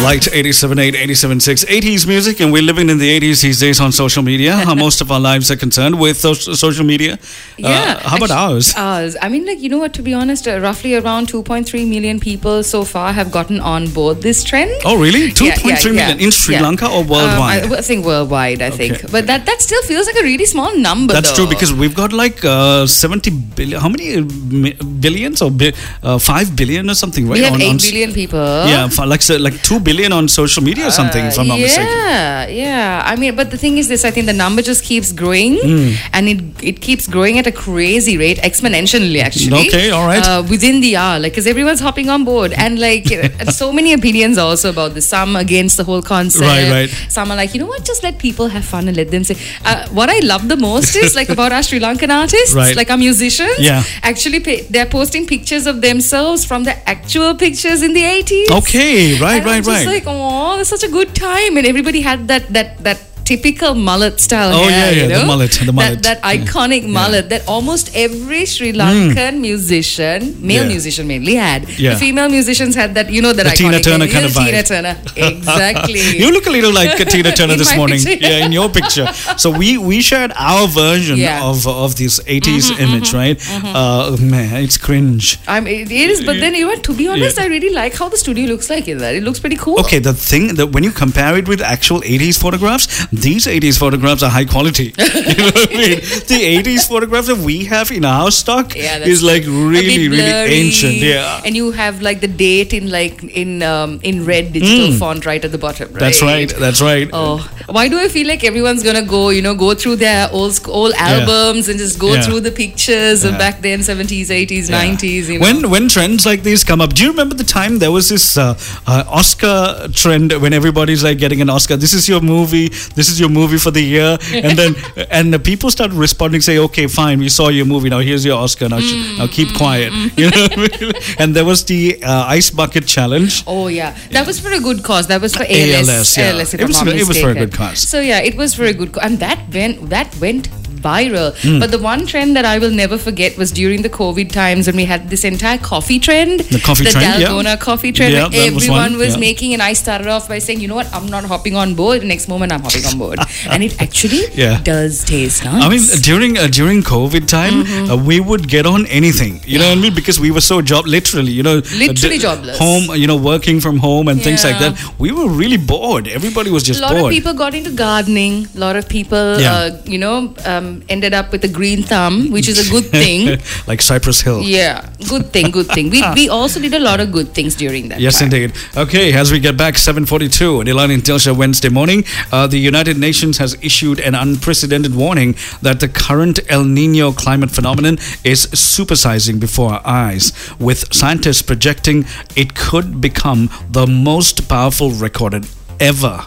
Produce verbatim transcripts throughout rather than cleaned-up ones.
Light eighty-seven point eight, eighty-seven point six, eighties music, and we're living in the eighties these days on social media. How most of our lives are concerned with so- social media. Yeah. Uh, how about actually, ours? Ours. I mean, like, you know what, to be honest, uh, roughly around two point three million people so far have gotten on board this trend. Oh, really? two Yeah, point three yeah, million yeah. in Sri Yeah. Lanka or Um, worldwide? I, I think worldwide, I Okay. think. But that, that still feels like a really small number, That's though. true, because we've got like uh, seventy billion. How many uh, mi- billions or bi- uh, five billion or something, right? We have on, eight on, billion people. Yeah, for like so, like two billion on social media or something, if I'm not yeah, mistaken. Yeah, yeah. I mean, but the thing is this, I think the number just keeps growing Hmm. and it it keeps growing at a crazy rate, exponentially actually. Okay, all right. Uh, within the hour, like, because everyone's hopping on board and like uh, so many opinions also about this. Some against the whole concept. Right, right. Some are like, you know what, just let people have fun and let them say. Uh, what I love the most is like about our Sri Lankan artists, Right. like our musicians. Yeah. Actually, pay, they're posting pictures of themselves from the actual pictures in the eighties. Okay, right, And I'm right, just right. like, oh, it's such a good time, and everybody had that that that typical mullet style Oh, hair. yeah, yeah, you the know? mullet, the mullet. That, that iconic Yeah. mullet that almost every Sri Lankan musician, male Yeah. musician mainly, had. Yeah. The female musicians had that, you know, that The Tina iconic Turner hair. kind of Yeah, Tina vibe. Turner, exactly. You look a little like Tina Turner In this my morning. picture. Yeah, in your picture. So we we shared our version Yeah. of of this eighties image, right? Uh, man, it's cringe. I'm, it is, but then, you know, to be honest, Yeah. I really like how the studio looks like in that. It looks pretty cool. Okay, the thing that when you compare it with actual eighties photographs, these eighties photographs are high quality. You know what I mean? The eighties photographs that we have in our stock Yeah, that's is like true. A really, bit really blurry, ancient. Yeah. and you have like the date in like in um, in red digital font right at the bottom. Right? That's right. That's right. Oh, why do I feel like everyone's gonna go, you know, go through their old sc- old albums and just go Yeah. through the pictures Yeah. of back then, seventies, eighties, Yeah. nineties. You know? When when trends like these come up, do you remember the time there was this uh, uh, Oscar trend when everybody's like getting an Oscar? This is your movie. This is your movie for the year, and then and the people start responding, say, "Okay, fine, we saw your movie. Now here's your Oscar. Now, sh- now keep quiet." You know what I mean? And there was the uh, ice bucket challenge. Oh yeah, that was for a good cause. That was for A L S. A L S, yeah. A L S, if It I'm was not for- it was for a mistaken. good cause. So yeah, it was for a good cause, and that went that went viral. Hmm. But the one trend that I will never forget was during the COVID times when we had this entire coffee trend. The coffee the trend, yeah. Dalgona coffee trend. Yeah, like that was everyone one, was yeah. making, and I started off by saying, you know what, I'm not hopping on board. The next moment, I'm hopping on board, and it actually Yeah. does taste nice. I mean, during uh, during COVID time, Mm-hmm. uh, we would get on anything. You know what I mean? Because we were so job, literally, you know, Literally uh, d- jobless. home, you know, working from home and things like Yeah. that. We were really bored. Everybody was a just lot bored. of people got into gardening. A lot of people, Yeah. uh, you know, um, ended up with a green thumb, which is a good thing. Like Cypress Hill. Yeah, good thing, good thing. We we also did a lot of good things during that. Yes, time. indeed. Okay, as we get back, seven forty-two, Nilan and Tilsha Wednesday morning, uh, the United Nations has issued an unprecedented warning that the current El Nino climate phenomenon is supersizing before our eyes, with scientists projecting it could become the most powerful recorded ever.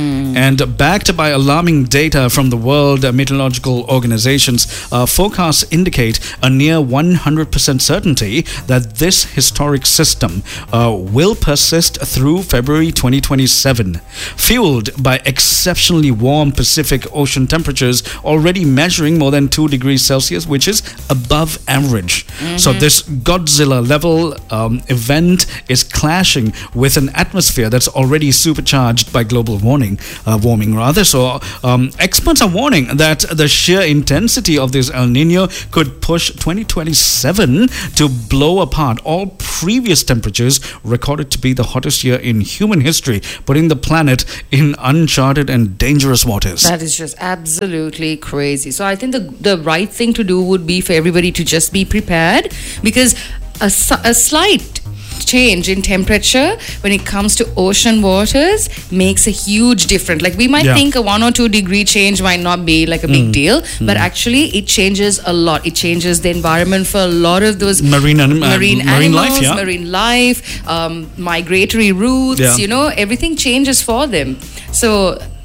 And backed by alarming data from the World Meteorological Organizations, uh, forecasts indicate a near one hundred percent certainty that this historic system uh, will persist through February twenty twenty-seven, fueled by exceptionally warm Pacific Ocean temperatures already measuring more than two degrees Celsius, which is above average. So this Godzilla level um, event is clashing with an atmosphere that's already supercharged by global warming, uh, warming rather. So um, experts are warning that the sheer intensity of this El Nino could push twenty twenty-seven to blow apart all previous temperatures recorded to be the hottest year in human history, putting the planet in uncharted and dangerous waters. That is just absolutely crazy. So I think the the right thing to do would be for everybody to just be prepared, because a, su- a slight change in temperature when it comes to ocean waters makes a huge difference. Like we might Yeah. think a one or two degree change might not be like a big deal, but actually it changes a lot. It changes the environment for a lot of those Marine anim- uh, marine, marine life, animals, yeah. marine life, um, migratory routes. Yeah. You know, everything changes for them. So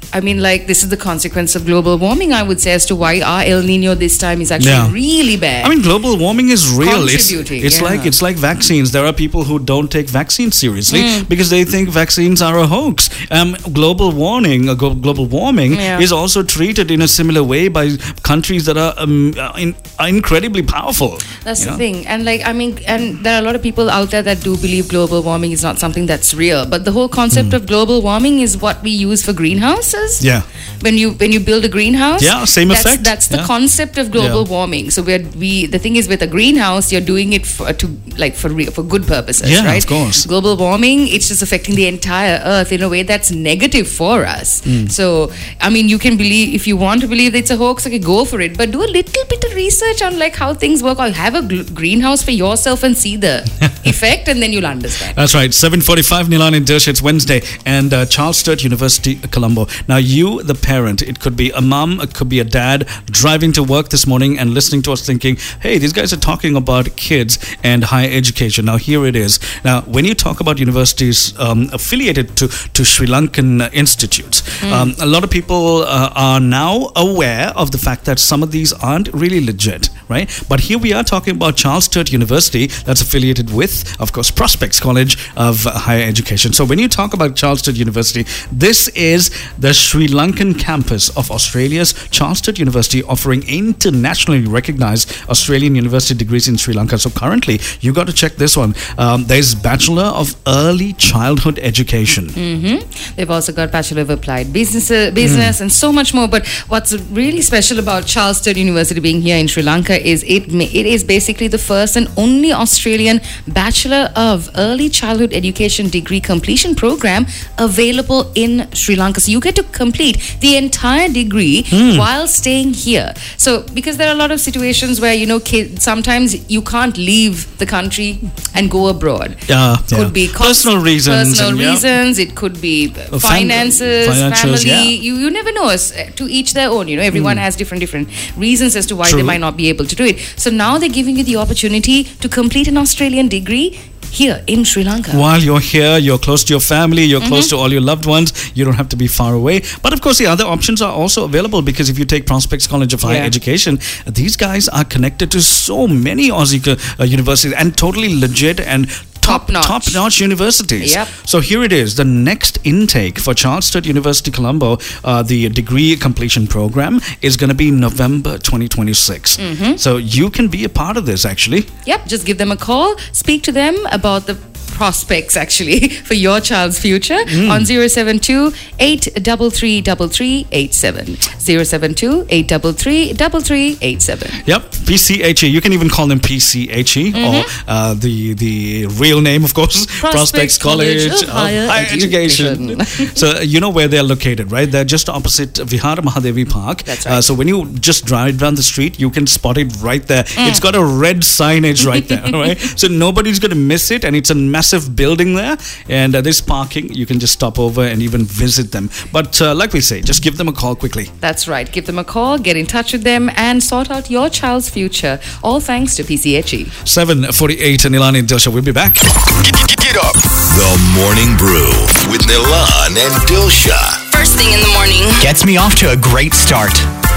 I mean, like, this is the consequence of global warming, I would say, as to why our El Nino this time is actually Yeah. really bad. I mean, global warming is real. It's, Contributing, it's yeah. like it's like vaccines. There are people who don't take vaccines seriously Mm. because they think vaccines are a hoax. Um, global warming, uh, glo- global warming, Yeah. is also treated in a similar way by countries that are, um, uh, in, are incredibly powerful. That's you the know? thing. And like, I mean, and there are a lot of people out there that do believe global warming is not something that's real. But the whole concept of global warming is what we use for greenhouses. Yeah. When you when you build a greenhouse, Yeah, same that's, effect. That's the Yeah. concept of global Yeah. warming. So we're we the thing is with a greenhouse, you're doing it for to like for real, for good purposes, Yeah, right? of course. Global warming, it's just affecting the entire Earth in a way that's negative for us. Hmm. So I mean, you can believe if you want to believe that it's a hoax, okay, go for it. But do a little bit of research on like how things work. Or have a gl- greenhouse for yourself and see the effect, and then you'll understand. That's right. seven forty-five, Nilan in Dilsh. It's Wednesday. And uh, Charles Sturt University, Colombo. Now, you, the parent, it could be a mum, it could be a dad, driving to work this morning and listening to us thinking, hey, these guys are talking about kids and higher education. Now, here it is. Now, when you talk about universities um, affiliated to, to Sri Lankan uh, institutes, um, a lot of people uh, are now aware of the fact that some of these aren't really legit, right? But here we are talking about Charles Sturt University that's affiliated with, of course, Prospects College of Higher Education. So when you talk about Charles Sturt University, this is the Sri Lankan campus of Australia's Charles Sturt University, offering internationally recognized Australian university degrees in Sri Lanka. So currently, you got to check this one. Um, there's Bachelor of Early Childhood Education. Mm-hmm. They've also got Bachelor of Applied Business, uh, business and so much more. But what's really special about Charles Sturt University being here in Sri Lanka is it ma- it is basically the first and only Australian Bachelor of Early Childhood Education degree completion program available in Sri Lanka. So you get to complete the entire degree while staying here. So because there are a lot of situations where, you know, kids, sometimes you can't leave the country and go abroad. Uh, Could yeah. be cost- personal reasons. personal and, yeah. reasons. It could be fam- finances, financials, family. yeah. You you never know. It's, uh, To each their own. You know, everyone has different different reasons as to why True. they might not be able to do it. So now they're giving you the opportunity to complete an Australian degree here in Sri Lanka. While you're here, you're close to your family, you're close to all your loved ones, you don't have to be far away. But of course, the other options are also available, because if you take Prospects College of Higher Yeah. Education, these guys are connected to so many Aussie uh, universities and totally legit and top Top-notch. top-notch universities. Yep. So here it is, the next intake for Charles Sturt University Colombo, uh, the degree completion program is going to be November twenty twenty-six. So you can be a part of this, actually. Yep, just give them a call, speak to them about the prospects actually for your child's future on zero seven two, eight three three three three eight seven. zero seven two, eight three three three three eight seven. Yep, P C H E. You can even call them P C H E or uh, the the real name, of course, Prospects, College, of Higher, Education. Education. So uh, you know where they're located, right? They're just opposite Vihara Mahadevi Park. That's Uh, right. so when you just drive down the street, you can spot it right there. It's got a red signage right there, right? So nobody's going to miss it, and it's a massive building there, and uh, there's parking. You can just stop over and even visit them. But uh, like we say, just give them a call quickly. That's right. Give them a call, get in touch with them, and sort out your child's future. All thanks to P C H E. seven forty-eight, and Nilani and Dilsha. We'll be back. Get, get, get up. The Morning Brew with Nilan and Dilsha. First thing in the morning. Gets me off to a great start.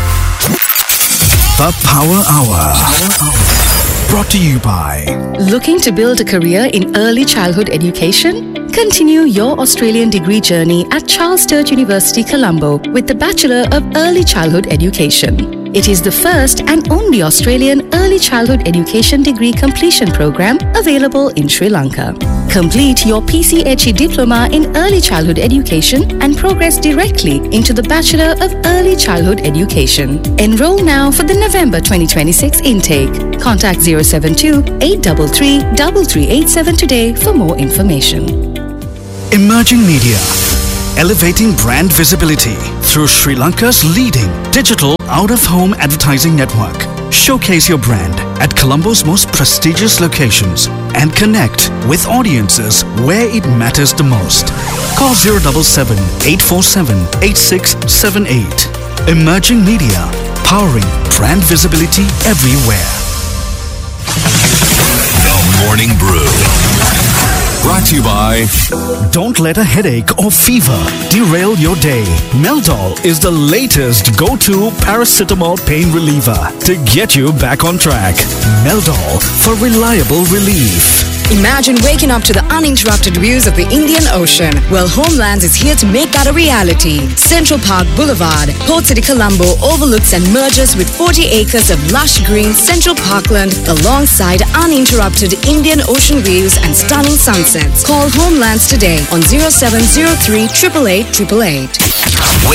The Power Hour. Brought to you by Looking to build a career in early childhood education? Continue your Australian degree journey at Charles Sturt University, Colombo with the Bachelor of Early Childhood Education. It is the first and only Australian early childhood education degree completion program available in Sri Lanka. Complete your P C H E diploma in early childhood education and progress directly into the Bachelor of Early Childhood Education. Enroll now for the November twenty twenty-six intake. Contact zero seven two, eight three three, three three eight seven today for more information. Emerging Media, elevating brand visibility through Sri Lanka's leading digital out-of-home advertising network. Showcase your brand at Colombo's most prestigious locations and connect with audiences where it matters the most. Call zero seven seven, eight four seven, eight six seven eight. Emerging Media, powering brand visibility everywhere. The Morning Brew. Brought to you by Don't let a headache or fever derail your day. Meldol is the latest go-to paracetamol pain reliever to get you back on track. Meldol for reliable relief. Imagine waking up to the uninterrupted views of the Indian Ocean. Well, Homelands is here to make that a reality. Central Park Boulevard, Port City, Colombo overlooks and merges with forty acres of lush green Central Parkland alongside uninterrupted Indian Ocean views and stunning sunsets. Call Homelands today on zero seven zero three, eight eight eight, eight eight eight.